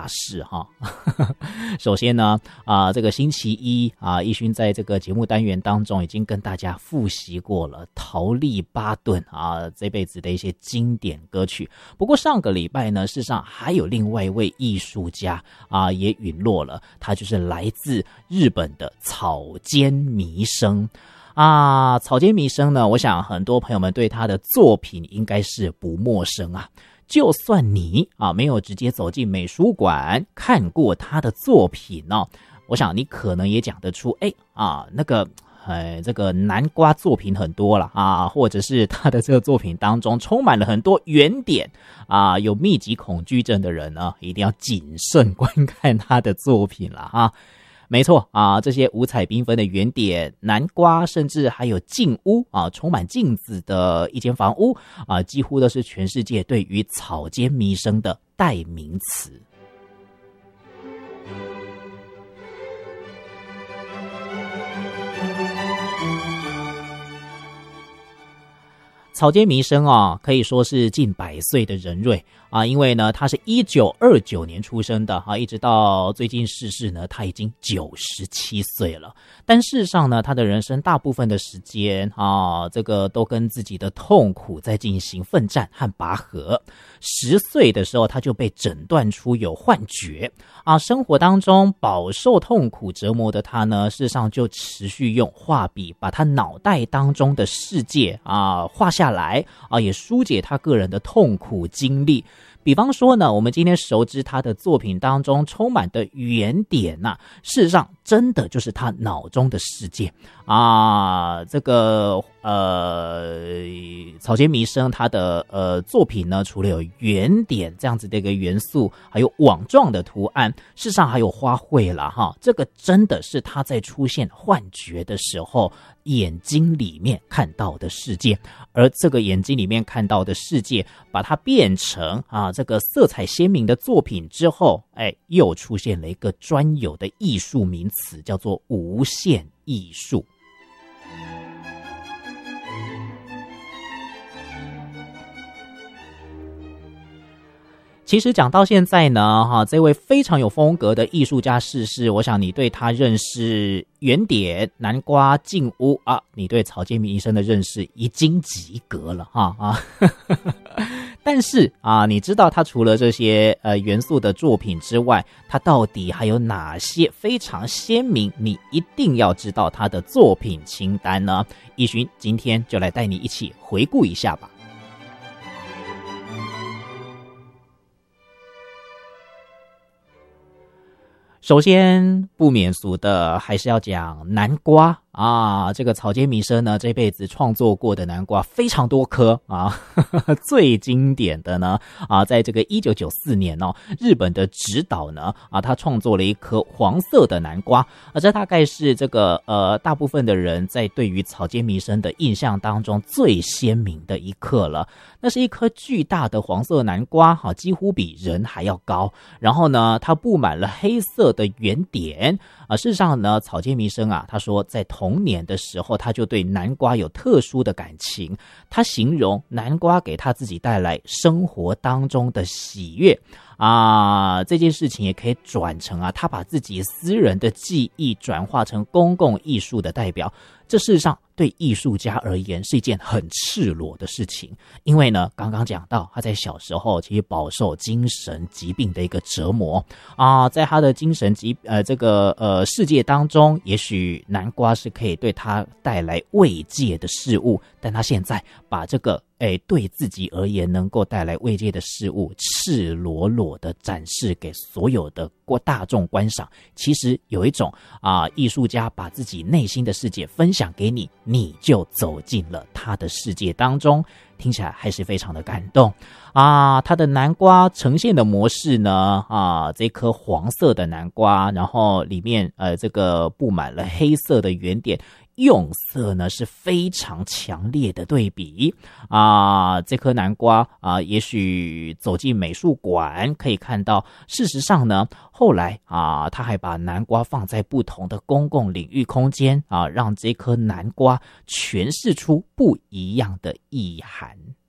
事哈。首先呢，这个星期一奕勋在这个节目单元当中已经跟大家复习过了陶丽巴顿这辈子的一些经典歌曲。不过上个礼拜呢，事实上还有另外一位艺术家也陨落了，他就是来自日本的草间弥生。草间弥生呢，我想很多朋友们对他的作品应该是不陌生啊。就算你没有直接走进美术馆看过他的作品我想你可能也讲得出，这个南瓜作品很多了或者是他的这个作品当中充满了很多原点有密集恐惧症的人呢，一定要谨慎观看他的作品了没错这些五彩缤纷的圆点、南瓜，甚至还有镜屋充满镜子的一间房屋几乎都是全世界对于草间弥生的代名词。草间弥生可以说是近100岁的人瑞因为呢他是1929年出生的一直到最近逝世呢，他已经97岁了。但事实上呢，他的人生大部分的时间这个都跟自己的痛苦在进行奋战和拔河。10岁的时候他就被诊断出有幻觉生活当中饱受痛苦折磨的他呢，事实上就持续用画笔把他脑袋当中的世界画下来也疏解他个人的痛苦经历。比方说呢，我们今天熟知他的作品当中充满的原点事实上真的就是他脑中的世界这个草间弥生他的作品呢，除了有圆点这样子的一个元素，还有网状的图案，事实上还有花卉啦这个真的是他在出现幻觉的时候眼睛里面看到的世界。而这个眼睛里面看到的世界把它变成这个色彩鲜明的作品之后又出现了一个专有的艺术名词，叫做无限艺术。其实讲到现在呢这位非常有风格的艺术家逝世，我想你对他认识圆点、南瓜、镜屋你对草间弥生的认识已经及格了但是你知道他除了这些元素的作品之外，他到底还有哪些非常鲜明你一定要知道他的作品清单呢？奕勋今天就来带你一起回顾一下吧。首先不免俗的还是要讲南瓜这个草间弥生呢这辈子创作过的南瓜非常多颗最经典的呢在这个1994年日本的直岛呢他创作了一颗黄色的南瓜这大概是这个大部分的人在对于草间弥生的印象当中最鲜明的一刻了。那是一颗巨大的黄色南瓜几乎比人还要高，然后呢它布满了黑色的圆点事实上呢草间弥生他说在童年的时候他就对南瓜有特殊的感情，他形容南瓜给他自己带来生活当中的喜悦这件事情也可以转成他把自己私人的记忆转化成公共艺术的代表。这事实上对艺术家而言是一件很赤裸的事情，因为呢刚刚讲到他在小时候其实饱受精神疾病的一个折磨在他的精神世界当中，也许南瓜是可以对他带来慰藉的事物，但他现在把这个对自己而言能够带来慰藉的事物赤裸裸的展示给所有的大众观赏。其实有一种艺术家把自己内心的世界分享给你，你就走进了他的世界当中，听起来还是非常的感动他的南瓜呈现的模式呢这颗黄色的南瓜，然后里面这个布满了黑色的圆点，用色呢是非常强烈的对比这颗南瓜也许走进美术馆可以看到，事实上呢后来他还把南瓜放在不同的公共领域空间让这颗南瓜诠释出不一样的意涵。